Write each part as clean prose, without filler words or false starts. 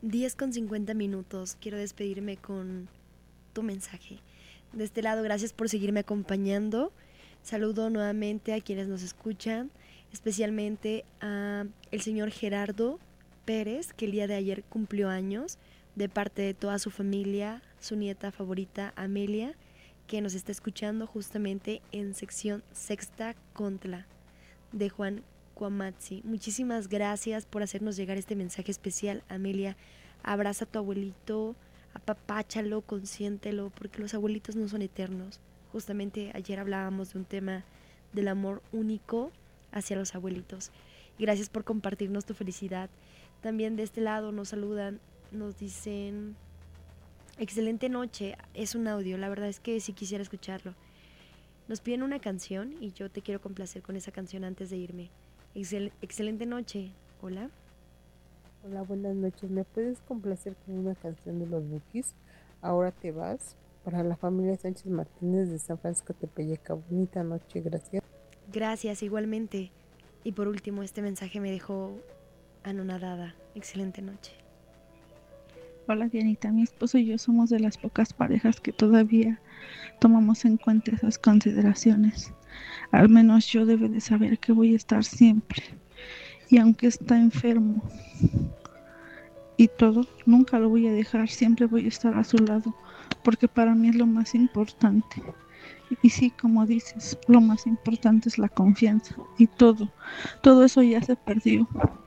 10:50. Quiero despedirme con tu mensaje. De este lado, gracias por seguirme acompañando. Saludo nuevamente a quienes nos escuchan, especialmente a el señor Gerardo Pérez, que el día de ayer cumplió años, de parte de toda su familia, su nieta favorita Amelia, que nos está escuchando justamente en sección sexta Contla, de Juan Cuamatzi. Muchísimas gracias por hacernos llegar este mensaje especial, Amelia. Abraza a tu abuelito, apapáchalo, consiéntelo, porque los abuelitos no son eternos. Justamente ayer hablábamos de un tema del amor único hacia los abuelitos. Y gracias por compartirnos tu felicidad. También de este lado nos saludan, nos dicen: excelente noche, es un audio, la verdad es que sí quisiera escucharlo. Nos piden una canción y yo te quiero complacer con esa canción antes de irme. Excelente noche, hola. Hola, buenas noches. ¿Me puedes complacer con una canción de los Bukis? Ahora te vas. Para la familia Sánchez Martínez de San Francisco Tepeyaca. Bonita noche, gracias. Gracias, igualmente. Y por último, este mensaje me dejó anonadada. Excelente noche. Hola Dianita, mi esposo y yo somos de las pocas parejas que todavía tomamos en cuenta esas consideraciones. Al menos yo debe de saber que voy a estar siempre. Y aunque está enfermo y todo, nunca lo voy a dejar, siempre voy a estar a su lado, porque para mí es lo más importante. Y sí, como dices, lo más importante es la confianza y todo eso ya se perdió.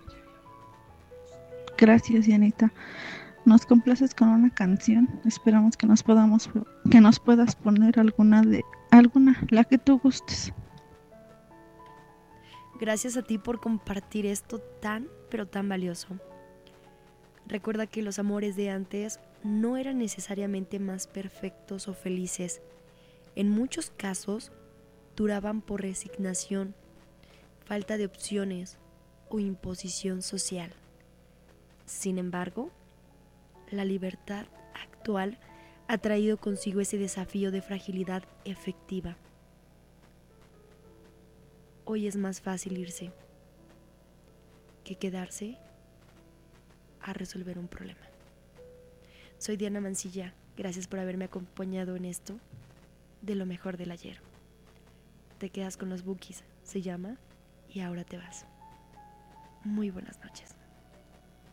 Gracias, Dianita. Nos complaces con una canción. Esperamos que nos puedas poner alguna, la que tú gustes. Gracias a ti por compartir esto tan, pero tan valioso. Recuerda que los amores de antes no eran necesariamente más perfectos o felices. En muchos casos duraban por resignación, falta de opciones o imposición social. Sin embargo, la libertad actual ha traído consigo ese desafío de fragilidad efectiva. Hoy es más fácil irse que quedarse a resolver un problema. Soy Diana Mancilla, gracias por haberme acompañado en esto de lo mejor del ayer. Te quedas con los Bukis, se llama Y ahora te vas. Muy buenas noches.